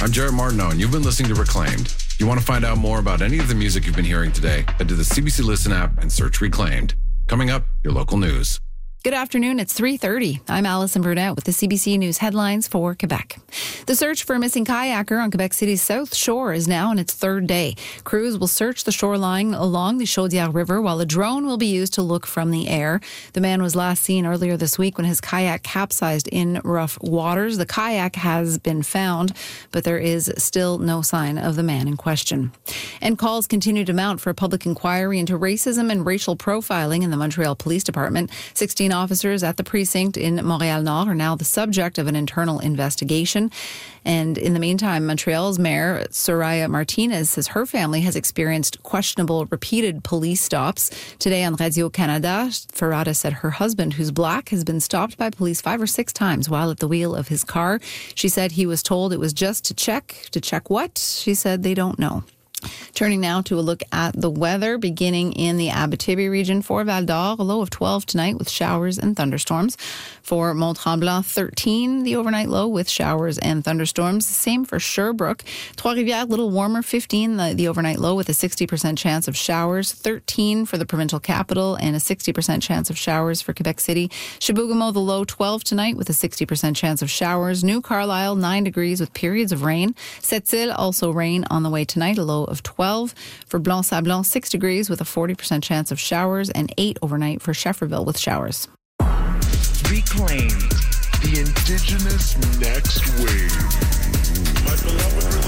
I'm Jared Martineau, and you've been listening to Reclaimed. If you want to find out more about any of the music you've been hearing today, head to the CBC Listen app and search Reclaimed. Coming up, your local news. Good afternoon. It's 3:30. I'm Alison Brunette with the CBC News headlines for Quebec. The search for a missing kayaker on Quebec City's South Shore is now on its third day. Crews will search the shoreline along the Chaudière River while a drone will be used to look from the air. The man was last seen earlier this week when his kayak capsized in rough waters. The kayak has been found, but there is still no sign of the man in question. And calls continue to mount for a public inquiry into racism and racial profiling in the Montreal Police Department. 16 officers at the precinct in Montréal-Nord are now the subject of an internal investigation. And in the meantime, Montreal's mayor, Soraya Martinez, says her family has experienced questionable repeated police stops. Today on Radio-Canada, Ferrada said her husband, who's black, has been stopped by police 5 or 6 times while at the wheel of his car. She said he was told it was just to check. To check what? She said they don't know. Turning now to a look at the weather, beginning in the Abitibi region. For Val-d'Or, a low of 12 tonight with showers and thunderstorms. For Mont-Tremblant, 13, the overnight low with showers and thunderstorms. Same for Sherbrooke. Trois-Rivières, a little warmer, 15, the overnight low with a 60% chance of showers. 13 for the provincial capital and a 60% chance of showers for Quebec City. Chibougamau, the low 12 tonight with a 60% chance of showers. New Carlisle, 9 degrees with periods of rain. Sept-Îles, also rain on the way tonight, a low of 12. For Blanc-Sablon, 6 degrees with a 40% chance of showers, and 8 overnight for Schefferville with showers. Reclaimed, the Indigenous next wave. My beloved